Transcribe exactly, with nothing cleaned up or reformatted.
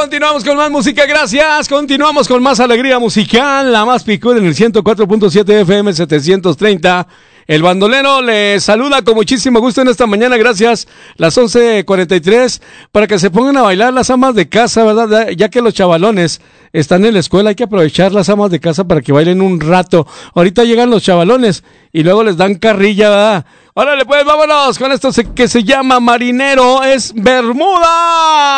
continuamos con más música, gracias. Continuamos con más alegría musical, la más picuda en el ciento cuatro punto siete F M setecientos treinta. El bandolero le saluda con muchísimo gusto en esta mañana, gracias, las once cuarenta y tres, para que se pongan a bailar las amas de casa, ¿verdad? Ya que los chavalones están en la escuela, hay que aprovechar las amas de casa para que bailen un rato. Ahorita llegan los chavalones y luego les dan carrilla, ¿verdad? Órale, pues vámonos con esto que se llama Marinero, es Bermuda.